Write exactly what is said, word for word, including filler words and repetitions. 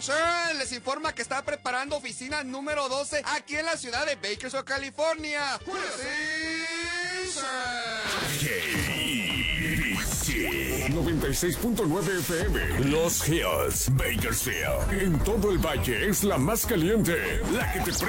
Station les informa que está preparando oficina número doce aquí en la ciudad de Bakersfield, California. noventa y seis punto nueve F M. Los Hills, Bakersfield. En todo el valle es la más caliente, la que te